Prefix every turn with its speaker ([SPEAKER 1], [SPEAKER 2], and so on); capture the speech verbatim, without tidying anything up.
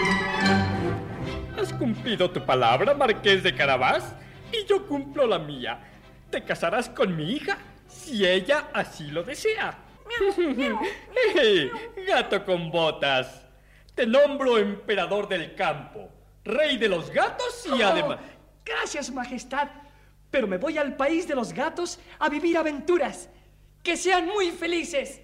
[SPEAKER 1] Has cumplido tu palabra, Marqués de Carabás, y yo cumplo la mía. Te casarás con mi hija si ella así lo desea. Hey, gato con botas. Te nombro emperador del campo, rey de los gatos y
[SPEAKER 2] oh,
[SPEAKER 1] además...
[SPEAKER 2] Gracias, majestad, pero me voy al país de los gatos a vivir aventuras. ¡Que sean muy felices!